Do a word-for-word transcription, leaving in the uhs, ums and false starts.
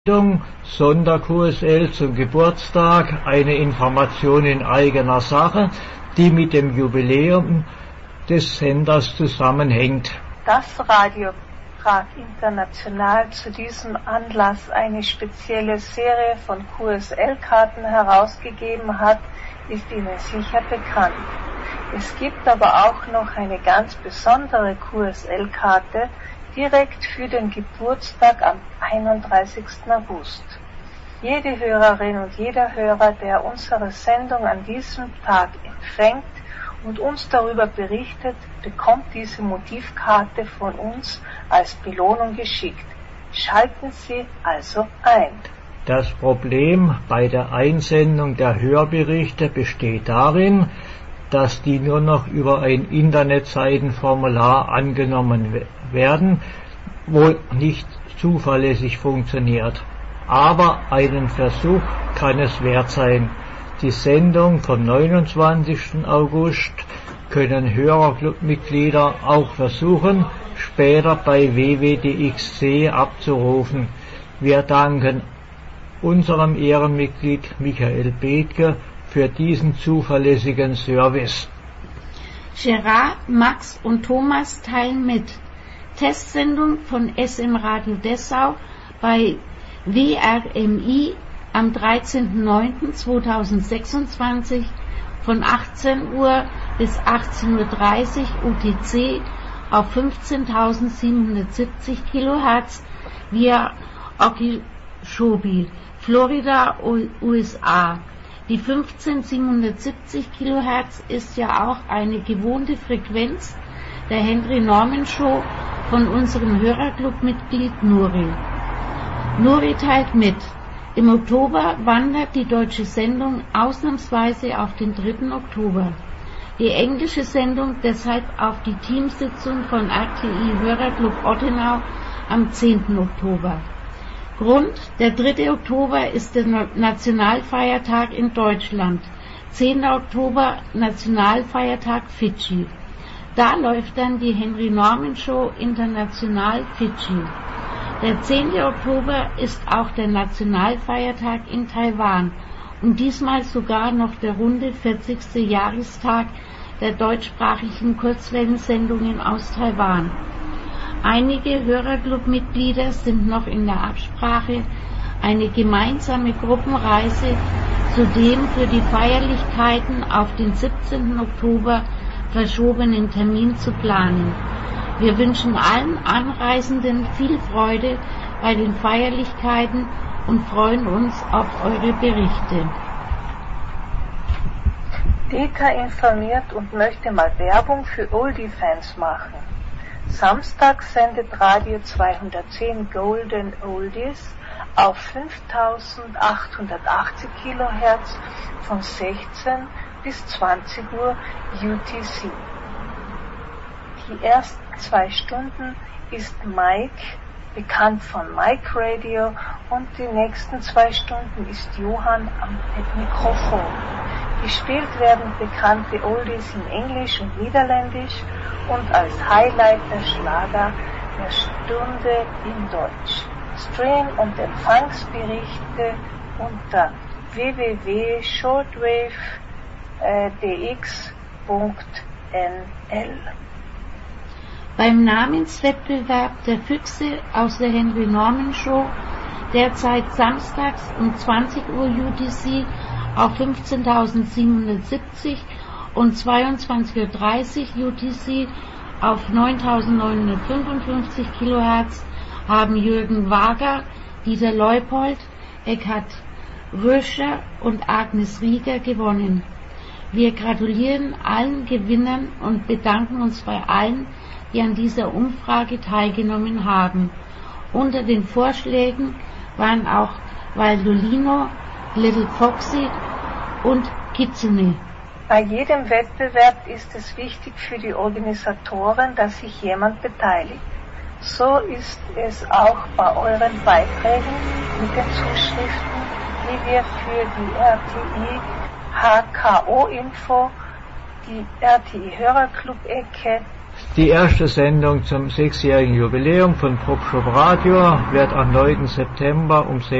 Sonder-Q S L zum Geburtstag, eine Information in eigener Sache, die mit dem Jubiläum des Senders zusammenhängt. Dass Radio Prag International zu diesem Anlass eine spezielle Serie von Q S L-Karten herausgegeben hat, ist Ihnen sicher bekannt. Es gibt aber auch noch eine ganz besondere Q S L-Karte, direkt für den Geburtstag am einunddreißigsten August. Jede Hörerin und jeder Hörer, der unsere Sendung an diesem Tag empfängt und uns darüber berichtet, bekommt diese Motivkarte von uns als Belohnung geschickt. Schalten Sie also ein. Das Problem bei der Einsendung der Hörberichte besteht darin, dass die nur noch über ein Internetseitenformular angenommen werden, wo nicht zuverlässig funktioniert. Aber einen Versuch kann es wert sein. Die Sendung vom neunundzwanzigsten August können Hörerclubmitglieder auch versuchen, später bei w w punkt d x c abzurufen. Wir danken unserem Ehrenmitglied Michael Bethke für diesen zuverlässigen Service. Gerard, Max und Thomas teilen mit. Testsendung von S M Radio Dessau bei W R M I am dreizehnten neunten zweitausendsechsundzwanzig von achtzehn Uhr bis achtzehn Uhr dreißig U T C auf fünfzehntausendsiebenhundertsiebzig Kilohertz via Okeechobee, Florida, U S A. Die fünfzehntausendsiebenhundertsiebzig Kilohertz ist ja auch eine gewohnte Frequenz der Henry Norman Show von unserem Hörerclub-Mitglied Nuri. Nuri teilt mit. Im Oktober wandert die deutsche Sendung ausnahmsweise auf den dritten Oktober. Die englische Sendung deshalb auf die Teamsitzung von R T I Hörerclub Ottenau am zehnten Oktober. Grund: der dritte Oktober ist der Nationalfeiertag in Deutschland, zehnten Oktober Nationalfeiertag Fidschi. Da läuft dann die Henry Norman Show International Fidschi. Der zehnte Oktober ist auch der Nationalfeiertag in Taiwan und diesmal sogar noch der runde vierzigste Jahrestag der deutschsprachigen Kurzwellensendungen aus Taiwan. Einige Hörerclub-Mitglieder sind noch in der Absprache, eine gemeinsame Gruppenreise zu dem für die Feierlichkeiten auf den siebzehnten Oktober verschobenen Termin zu planen. Wir wünschen allen Anreisenden viel Freude bei den Feierlichkeiten und freuen uns auf eure Berichte. Deka informiert und möchte mal Werbung für Oldie-Fans machen. Samstag sendet Radio zweihundertzehn Golden Oldies auf fünftausendachthundertachtzig Kilohertz von sechzehn bis zwanzig Uhr U T C. Die ersten zwei Stunden ist Mike, bekannt von Mike Radio, und die nächsten zwei Stunden ist Johann am Mikrofon. Gespielt werden bekannte Oldies in Englisch und Niederländisch und als Highlight der Schlager der Stunde in Deutsch. Stream- und Empfangsberichte unter w w w punkt shortwave d x punkt n l. Beim Namenswettbewerb der Füchse aus der Henry Norman Show, derzeit samstags um zwanzig Uhr U T C auf fünfzehntausendsiebenhundertsiebzig und zweiundzwanzig Uhr dreißig U T C auf neuntausendneunhundertfünfundfünfzig Kilohertz, haben Jürgen Wager, Dieter Leupold, Eckhard Röscher und Agnes Rieger gewonnen. Wir gratulieren allen Gewinnern und bedanken uns bei allen, die an dieser Umfrage teilgenommen haben. Unter den Vorschlägen waren auch Valdolino, Little Foxy und Kitsune. Bei jedem Wettbewerb ist es wichtig für die Organisatoren, dass sich jemand beteiligt. So ist es auch bei euren Beiträgen mit den Zuschriften, die wir für die R T I H K O-Info, die R T I Hörerclub-Ecke, Die erste Sendung zum sechsjährigen Jubiläum von PropShop Radio wird am neunten September um